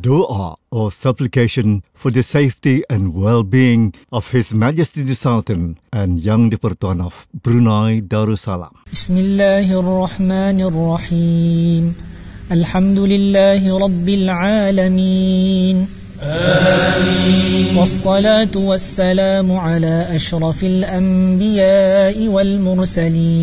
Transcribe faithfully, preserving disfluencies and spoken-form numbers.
Doa or supplication for the safety and well-being of His Majesty the Sultan and Yang di-Pertuan of Brunei Darussalam. Bismillahirrahmanirrahim. Alhamdulillahi Rabbil Alamin. Amin. Wassalatu wassalamu ala ashrafil anbiya'i wal mursalin.